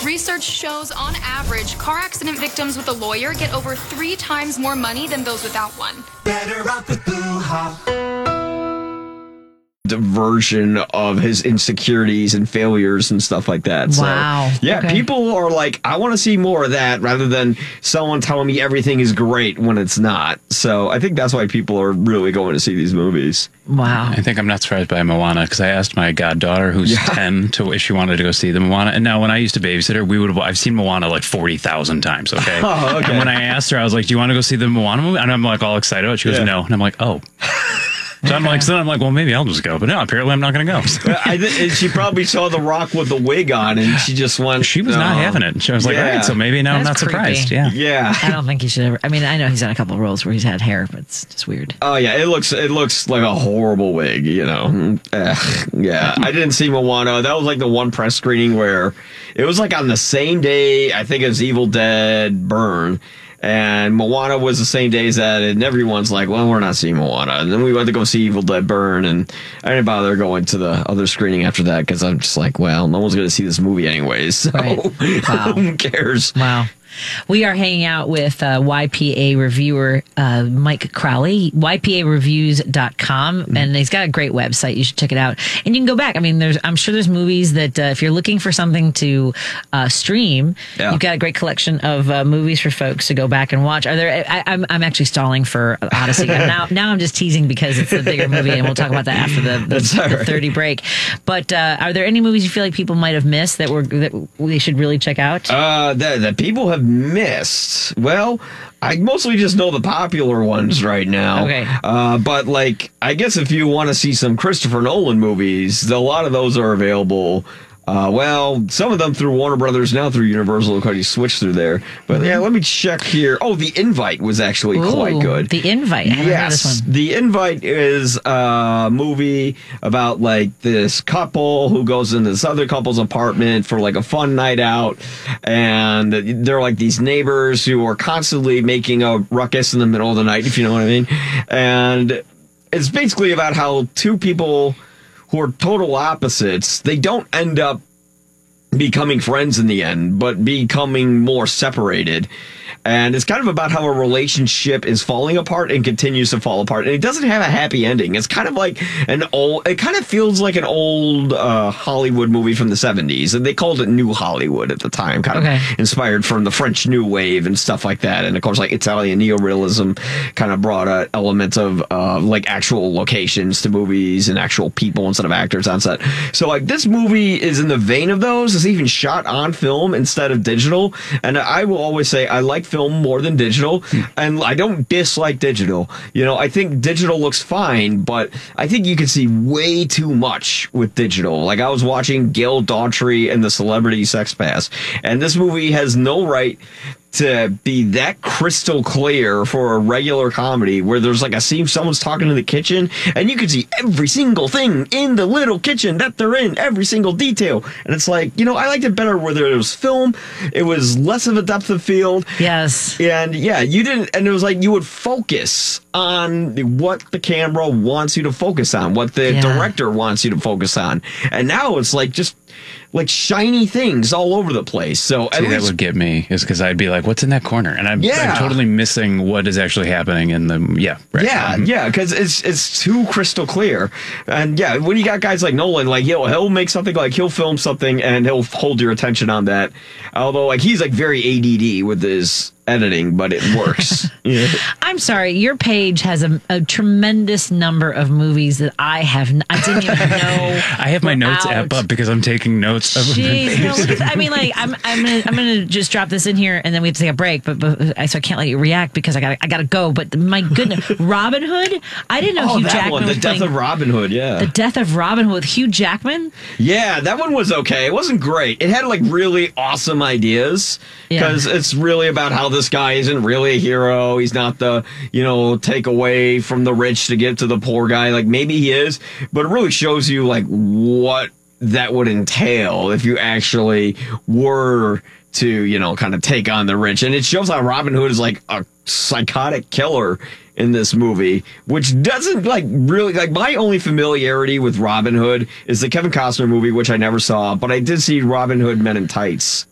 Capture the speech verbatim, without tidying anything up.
Research shows, on average, car accident victims with a lawyer get over three times more money than those without one. Better off with Boo-ha. Version of his insecurities and failures and stuff like that. Wow. So, yeah, okay. people are like, I want to see more of that rather than someone telling me everything is great when it's not. So I think that's why people are really going to see these movies. Wow. I think I'm not surprised by Moana because I asked my goddaughter, who's Yeah. ten, to if she wanted to go see the Moana. And now, when I used to babysit her, we would have. I've seen Moana like forty thousand times. Okay? Oh, okay. And when I asked her, I was like, "Do you want to go see the Moana movie?" And I'm like all excited. About it. She goes, Yeah. "No," and I'm like, "Oh." So I'm like, so then I'm like, well, maybe I'll just go. But no, apparently I'm not going to go. I th- she probably saw The Rock with the wig on, and she just went. She was no. not having it. She was like, Yeah. all right, so maybe now I'm not That's surprised. creepy. Yeah. Yeah. I don't think he should ever. I mean, I know he's done a couple of roles where he's had hair, but it's just weird. Oh yeah, it looks it looks like a horrible wig, you know. Ugh, yeah, I didn't see Moana. That was like the one press screening where it was like on the same day. I think it was Evil Dead Burn. And Moana was the same day as that, and everyone's like, well, we're not seeing Moana. And then we went to go see Evil Dead Burn, and I didn't bother going to the other screening after that because I'm just like, well, no one's going to see this movie anyways. So Right. Wow. who cares? Wow. We are hanging out with uh, Y P A reviewer uh, Mike Crowley, Y P A reviews dot com, Mm-hmm. and he's got a great website. You should check it out. And you can go back. I mean, there's I'm sure there's movies that uh, if you're looking for something to uh, stream, Yeah. you've got a great collection of uh, movies for folks to go back and watch. Are there? I, I'm I'm actually stalling for Odyssey. now now I'm just teasing because it's the bigger movie, and we'll talk about that after the, the, That's all the right. thirty break. But uh, are there any movies you feel like people might have missed that were that we should really check out? Uh, that, that people have missed. Well, I mostly just know the popular ones right now. Okay. Uh, but, like, I guess if you want to see some Christopher Nolan movies, a lot of those are available. Uh, well, some of them through Warner Brothers, now through Universal, because you switch through there. But, yeah, let me check here. Oh, The Invite was actually quite Ooh, good. The Invite. I haven't heard of Yes, this one. The Invite is a movie about like this couple who goes into this other couple's apartment for like a fun night out, and they're like these neighbors who are constantly making a ruckus in the middle of the night, if you know what I mean. And it's basically about how two people who are total opposites, they don't end up becoming friends in the end, but becoming more separated. And it's kind of about how a relationship is falling apart and continues to fall apart. And it doesn't have a happy ending. It's kind of like an old, it kind of feels like an old uh, Hollywood movie from the seventies. And they called it New Hollywood at the time, kind of Okay. inspired from the French New Wave and stuff like that. And of course, like Italian neorealism kind of brought an element of uh, like actual locations to movies and actual people instead of actors on set. So like this movie is in the vein of those. It's even shot on film instead of digital. And I will always say I like film more than digital, and I don't dislike digital. You know, I think digital looks fine, but I think you can see way too much with digital. Like I was watching Gail Daughtry and the Celebrity Sex Pass, and this movie has no right to be that crystal clear for a regular comedy where there's like a scene someone's talking in the kitchen and you can see every single thing in the little kitchen that they're in, every single detail. And it's like, you know, I liked it better where there was film. It was less of a depth of field. Yes. And yeah, you didn't, and it was like you would focus on what the camera wants you to focus on, what the Yeah. director wants you to focus on. And now it's like just like shiny things all over the place. So at See, that least would get me is because I'd be like, what's in that corner? And I'm, Yeah. I'm totally missing what is actually happening in the, yeah. Right. yeah, Mhm. yeah, because it's it's too crystal clear, and yeah, when you got guys like Nolan, like he'll he'll make something, like he'll film something and he'll hold your attention on that. Although like he's like very A D D with his editing, but it works. Yeah. I'm sorry, your page has a, a tremendous number of movies that I have. N- I didn't even know. I have my were notes out. app up because I'm taking notes of Jeez, no, look at that. I mean, like, I'm, I'm gonna, I'm gonna just drop this in here, and then we have to take a break. But, but I, so I can't let you react because I got, I gotta go. But my goodness, Robin Hood. I didn't know Oh, Hugh that Jackman one, The was Death playing of Robin Hood. Yeah, The Death of Robin Hood with Hugh Jackman. yeah, that one was okay. It wasn't great. It had like really awesome ideas because Yeah. it's really about how this guy isn't really a hero. He's not the, you know, take away from the rich to give to the poor guy. Like maybe he is, but it really shows you like what that would entail if you actually were to, you know, kind of take on the rich. And it shows how Robin Hood is like a psychotic killer in this movie, which doesn't like really like my only familiarity with Robin Hood is the Kevin Costner movie, which I never saw, but I did see Robin Hood Men in Tights.